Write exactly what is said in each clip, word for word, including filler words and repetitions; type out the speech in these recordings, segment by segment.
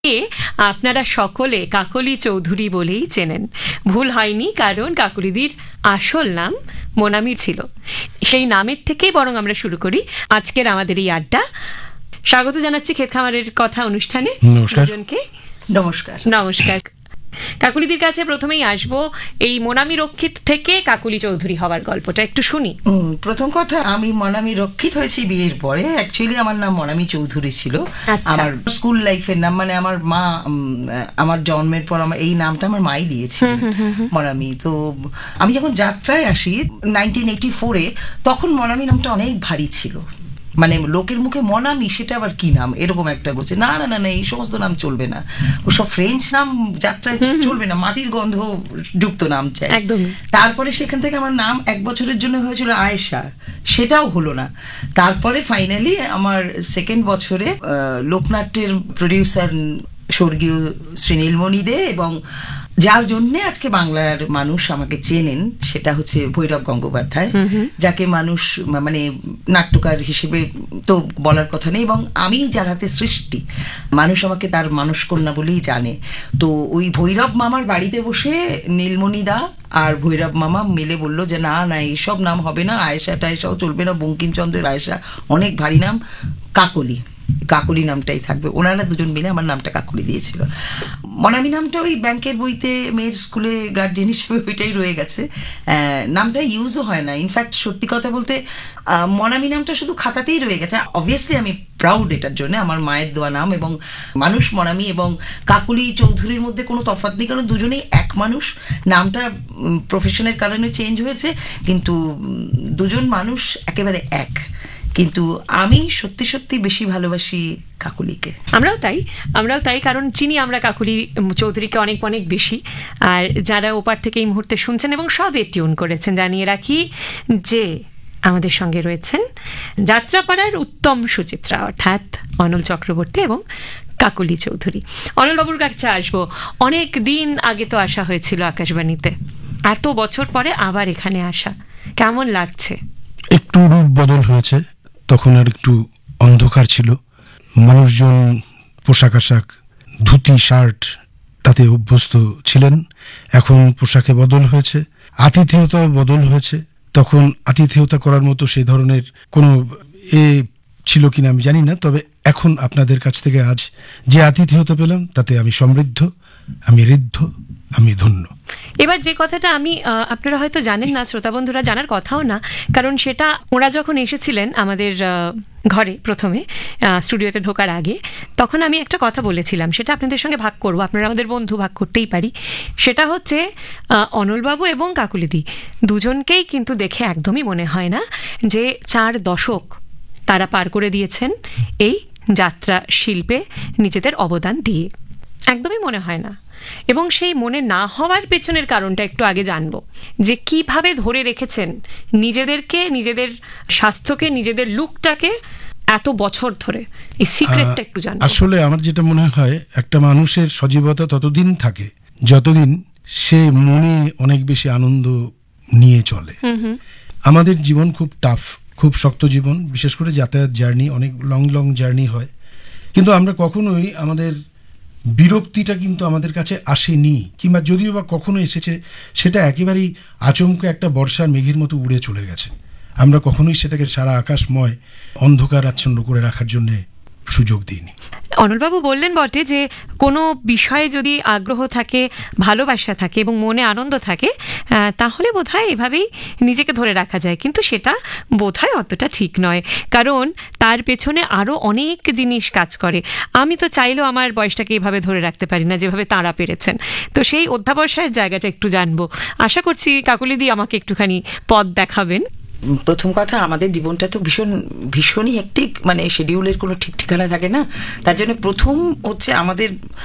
আপনারা সকলে কাকলি চৌধুরী বলেই চেনেন। ভুল হয়নি, কারণ কাকলিদির আসল নাম মোনামি ছিল। সেই নামের থেকেই বরং আমরা শুরু করি আজকের আমাদের এই আড্ডা। স্বাগত জানাচ্ছি ক্ষেত খামারের কথা অনুষ্ঠানে। নমস্কার। নমস্কার। নমস্কার। কাকুলিদির কাছে প্রথমেই আসবো, এই মোনামি রক্ষিত থেকে কাকুলি চৌধুরী হওয়ার গল্পটা একটু শুনি। প্রথম কথা, আমি মোনামি রক্ষিত হয়েছি বিয়ের পরে। অ্যাকচুয়ালি আমার নাম মোনামি চৌধুরী ছিল। আমার স্কুল লাইফের নাম, মানে আমার মা আমার জন্মের পর আমার এই নামটা আমার মাই দিয়েছিল, মোনামি। তো আমি যখন যাত্রায় আসি নাইনটিন এইটি ফোরে, তখন মোনামি নামটা অনেক ভারী ছিল। মানে লোকের মুখে মনামি, সেটা আবার কি নাম, এরকম একটা করছে। না না না না এই সমস্ত নাম চলবে না, ওসব ফ্রেঞ্চ নাম যাত্রায় চলবে না, মাটির গন্ধ যুক্ত নাম চাই। তারপরে সেখান থেকে আমার নাম এক বছরের জন্য হয়েছিল আয়েশা, সেটাও হলো না। তারপরে ফাইনালি আমার সেকেন্ড বছরে লোকনাট্যের প্রডিউসার স্বর্গীয় শ্রী নীলমণি দে, এবং যার জন্যে আজকে বাংলার মানুষ আমাকে চেনেন, সেটা হচ্ছে ভৈরব গঙ্গোপাধ্যায়, যাকে মানুষ মানে নাট্যকার হিসেবে তো বলার কথা নেই, এবং আমি যার হাতে সৃষ্টি, মানুষ আমাকে তার মানসকন্যা বলেই জানে। তো ওই ভৈরব মামার বাড়িতে বসে নীলমণি দা আর ভৈরব মামা মিলে বললো যে না না এইসব নাম হবে না, আয়েশা টায়েশাও চলবে না, বঙ্কিমচন্দ্রের আয়েশা অনেক ভারী নাম, কাকলি কাকলি নামটাই থাকবে। ওনারা দুজন মিলে আমার নামটা কাকলি দিয়েছিল। মনামি নামটা ওই ব্যাংকের বইতে মেয়ের স্কুলে গার্জিয়ান হিসেবে ওইটাই রয়ে গেছে, নামটা ইউজও হয় না। ইনফ্যাক্ট সত্যি কথা বলতে মনামি নামটা শুধু খাতাতেই রয়ে গেছে। অবভিয়াসলি আমি প্রাউড এটার জন্য, আমার মায়ের দেওয়া নাম, এবং মানুষ মনামি এবং কাকলি চৌধুরীর মধ্যে কোনো তফাৎ নেই, কারণ দুজনেই এক মানুষ। নামটা প্রফেশনের কারণে চেঞ্জ হয়েছে, কিন্তু দুজন মানুষ একেবারে এক। কিন্তু আমি সত্যি সত্যি বেশি ভালোবাসি কাকুলিকে। আমরাও তাই আমরাও তাই কারণ চিনি আমরা কাকুলি চৌধুরীকে অনেক অনেক বেশি। আর যারা ওপার থেকে এই মুহূর্তে শুনছেন এবং সবে টিউন করেছেন, জানিয়ে রাখি যে আমাদের সঙ্গে রয়েছেন যাত্রাপাড়ার উত্তম সুচিত্রা, অর্থাৎ অনল চক্রবর্তী এবং কাকুলি চৌধুরী। অনলবাবুর কাছে আসবো। অনেক দিন আগে তো আসা হয়েছিল আকাশবাণীতে, এত বছর পরে আবার এখানে আসা কেমন লাগছে? একটু রূপ বদল হয়েছে, তখন আর একটু অন্ধকার ছিল, মানুষজন পোশাক আশাক ধুতি শার্ট তাতে অভ্যস্ত ছিলেন। এখন পোশাকে বদল হয়েছে, আতিথেয়তাও বদল হয়েছে। তখন আতিথেয়তা করার মতো সেই ধরনের কোনো এ ছিল কিনা আমি জানি না, তবে এখন আপনাদের কাছ থেকে আজ যে আতিথেয়তা পেলাম তাতে আমি সমৃদ্ধ, আমি ঋদ্ধ, আমি ধন্য। এবার যে কথাটা আমি আপনারা হয়তো জানেন না, শ্রোতা বন্ধুরা জানার কথাও না, কারণ সেটা ওরা যখন এসেছিলেন আমাদের ঘরে প্রথমে স্টুডিওতে ঢোকার আগে, তখন আমি একটা কথা বলেছিলাম, সেটা আপনাদের সঙ্গে ভাগ করব, আপনারা আমাদের বন্ধু, ভাগ করতেই পারি। সেটা হচ্ছে অনলবাবু এবং কাকুলিদি দুজনকেই কিন্তু দেখে একদমই মনে হয় না যে চার দশক তারা পার করে দিয়েছেন এই যাত্রা শিল্পে নিজেদের অবদান দিয়ে, একদমই মনে হয় না। এবং সেই মনে না হওয়ার পেছনের কারণটা একটু আগে জানবো, যে কিভাবে ধরে রেখেছেন নিজেদেরকে, নিজেদের স্বাস্থ্যকে, নিজেদের লুকটাকে এত বছর ধরে, এই সিক্রেটটা একটু জানবো। আসলে আমার যেটা মনে হয়, একটা মানুষের সজীবতা ততদিন থাকে যতদিন সে মনে অনেক বেশি আনন্দ নিয়ে চলে। আমাদের জীবন খুব টাফ, খুব শক্ত জীবন, বিশেষ করে যাতায়াত জার্নি, অনেক লং লং জার্নি হয়, কিন্তু আমরা কখনোই আমাদের বিরক্তিটা কিন্তু আমাদের কাছে আসেনি, কিংবা যদিও বা কখনো এসেছে সেটা একেবারেই আচমকা একটা বর্ষার মেঘের মতো উড়ে চলে গেছে। আমরা কখনোই সেটাকে সারা আকাশময় অন্ধকার আচ্ছন্ন করে রাখার জন্য সুযোগ দিইনি। অনলবাবু বললেন বটে যে কোনো বিষয়ে যদি আগ্রহ থাকে, ভালোবাসা থাকে এবং মনে আনন্দ থাকে, তাহলে বোধহয় এভাবেই নিজেকে ধরে রাখা যায়, কিন্তু সেটা বোধহয় অতটা ঠিক নয়, কারণ তার পেছনে আরও অনেক জিনিস কাজ করে। আমি তো চাইলেও আমার বয়সটাকে এভাবে ধরে রাখতে পারি না যেভাবে তাঁরা পেরেছেন। তো সেই অধ্যাবসায়ের জায়গাটা একটু জানবো। আশা করছি কাকুলিদি আমাকে একটুখানি পথ দেখাবেন। প্রথম কথা, আমাদের জীবনটা তো ভীষণ ভীষণই হেক্টিক, মানে শিডিউলের কোনো ঠিক ঠিকানা থাকে না। তার জন্য প্রথম হচ্ছে আমাদের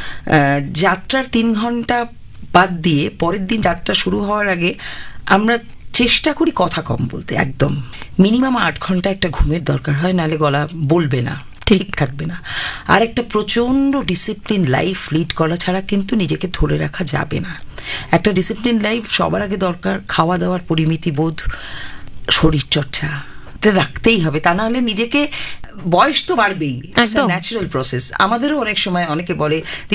যাত্রার তিন ঘন্টা বাদ দিয়ে পরের দিন যাত্রা শুরু হওয়ার আগে আমরা চেষ্টা করি কথা কম বলতে। একদম মিনিমাম আট ঘন্টা একটা ঘুমের দরকার হয়, নাহলে গলা বলবে না, ঠিক থাকবে না। আর একটা প্রচণ্ড ডিসিপ্লিন লাইফ লিড করা ছাড়া কিন্তু নিজেকে ধরে রাখা যাবে না। একটা ডিসিপ্লিন লাইফ সবার আগে দরকার, খাওয়া দাওয়ার পরিমিতি বোধ, শরীরচর্চা রাখতেই হবে, তা না হলে নিজেকে বয়স তো বাড়বেই, একদম। Natural process. আমাদেরও অনেক সময় অনেকে বলে